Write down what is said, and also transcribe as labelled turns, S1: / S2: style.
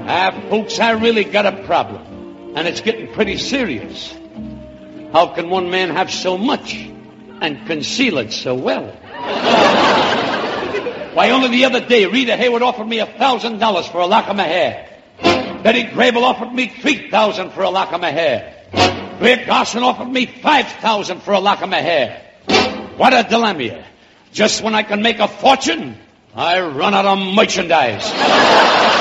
S1: Folks, I really got a problem, and it's getting pretty serious. How can one man have so much and conceal it so well? Why, only the other day, Rita Hayworth offered me $1,000 for a lock of my hair. Betty Grable offered me $3,000 for a lock of my hair. Blair Garson offered me $5,000 for a lock of my hair. What a dilemma. Just when I can make a fortune, I run out of merchandise.